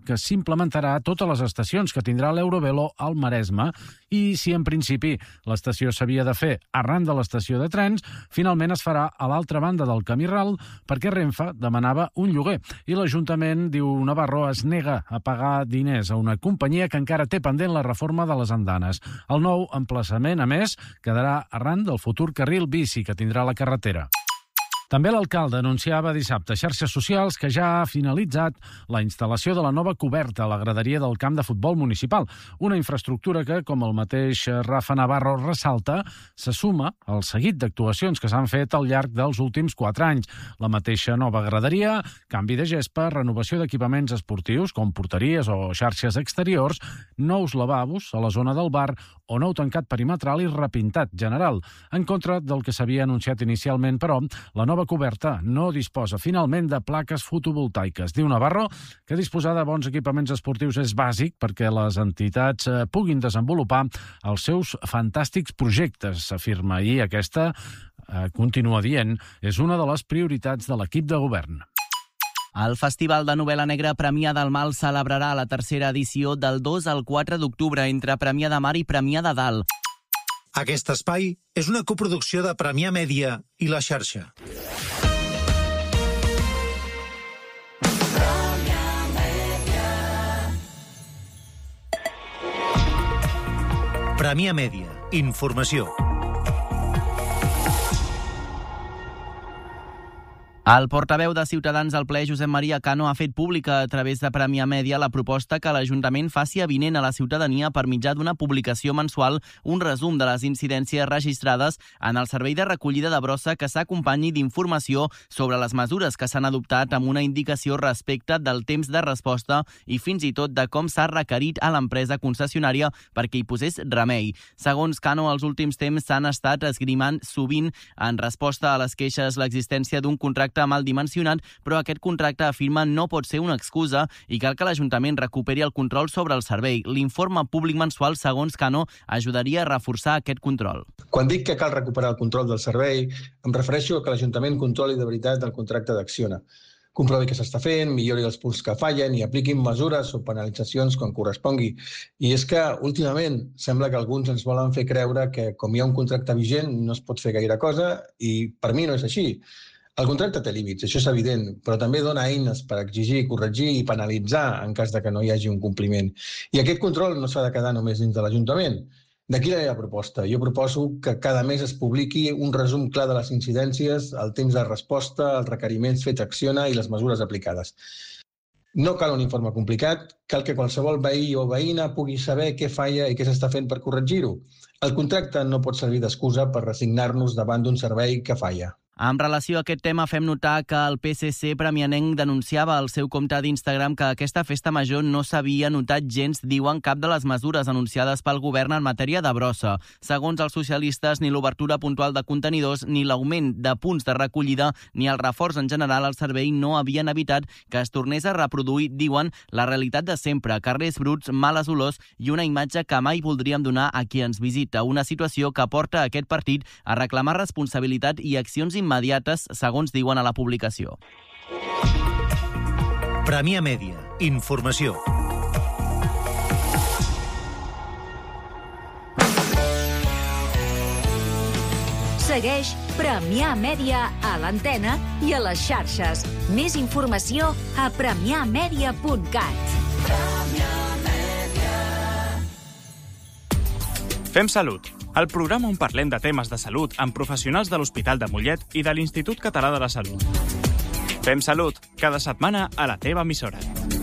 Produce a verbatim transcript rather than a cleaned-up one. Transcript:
que s'implementarà a totes les estacions que tindrà l'Eurovelo al Maresme i si en principi l'estació s'havia de fer arran de l'estació de trens, finalment es farà a l'altra banda del camí ral perquè Renfe demanava un lloguer i l'Ajuntament, diu Navarro, es nega a pagar diners a una companyia que encara té pendent la reforma de les andanes. El nou emplaçament, a més, quedarà arran del futur carril bici que tindrà la carretera. També l'alcalde anunciava dissabte a xarxes socials que ja ha finalitzat la instal·lació de la nova coberta a la graderia del camp de futbol municipal, una infraestructura que, com el mateix Rafa Navarro ressalta, se suma al seguit d'actuacions que s'han fet al llarg dels últims quatre anys. La mateixa nova graderia, canvi de gespa, renovació d'equipaments esportius com porteries o xarxes exteriors, nous lavabos a la zona del bar o nou tancat perimetral i repintat general. En contra del que s'havia anunciat inicialment, però, la nova coberta no disposa finalment de plaques fotovoltaiques. Diu Navarro que disposar de bons equipaments esportius és bàsic perquè les entitats puguin desenvolupar els seus fantàstics projectes, s'afirma, i aquesta, eh, continua dient, és una de les prioritats de l'equip de govern. El Festival de Novel·la Negra Premià del Mal celebrarà la tercera edició del dos al quatre d'octubre entre Premià de Mar i Premià de Dalt. Aquest espai és una coproducció de Premià Mèdia i La Xarxa. Premià Mèdia. Informació. El portaveu de Ciutadans al ple, Josep Maria Cano, ha fet pública a través de Premià Mèdia la proposta que l'Ajuntament faci avinent a la ciutadania per mitjà d'una publicació mensual un resum de les incidències registrades en el servei de recollida de brossa que s'acompanyi d'informació sobre les mesures que s'han adoptat amb una indicació respecte del temps de resposta i fins i tot de com s'ha requerit a l'empresa concessionària perquè hi posés remei. Segons Cano, els últims temps s'han estat esgrimant sovint en resposta a les queixes l'existència d'un contracte mal dimensionat, però aquest contracte, afirma, no pot ser una excusa i cal que l'Ajuntament recuperi el control sobre el servei. L'informe públic mensual, segons Cano, ajudaria a reforçar aquest control. Quan dic que cal recuperar el control del servei, em refereixo a que l'Ajuntament controli de veritat el contracte d'Acciona. Comprovi què s'està fent, millori els punts que fallen i apliquin mesures o penalitzacions quan correspongui. I és que, últimament, sembla que alguns ens volen fer creure que, com hi ha un contracte vigent, no es pot fer gaire cosa i per mi no és així. El contracte té límits, això és evident, però també dona eines per exigir, corregir i penalitzar en cas de que no hi hagi un compliment. I aquest control no s'ha de quedar només dins de l'Ajuntament. D'aquí la meva proposta. Jo proposo que cada mes es publiqui un resum clar de les incidències, el temps de resposta, els requeriments fets a Acciona i les mesures aplicades. No cal un informe complicat, cal que qualsevol veí o veïna pugui saber què falla i què s'està fent per corregir-ho. El contracte no pot servir d'excusa per resignar-nos davant d'un servei que falla. En relació a aquest tema, fem notar que el P S C premianenc denunciava al seu compte d'Instagram que aquesta festa major no s'havia notat gens, diuen, cap de les mesures anunciades pel govern en matèria de brossa. Segons els socialistes, ni l'obertura puntual de contenidors, ni l'augment de punts de recollida, ni el reforç en general al servei no havien evitat que es tornés a reproduir, diuen, la realitat de sempre, carrers bruts, males olors i una imatge que mai voldríem donar a qui ens visita. Una situació que porta aquest partit a reclamar responsabilitat i accions immediates, segons diuen a la publicació. Premià Mèdia. Informació. Segueix Premià Mèdia a l'antena i a les xarxes. Més informació a premià mèdia punt cat. Fem Salut, el programa on parlem de temes de salut amb professionals de l'Hospital de Mollet i de l'Institut Català de la Salut. Fem Salut, cada setmana a la teva emissora.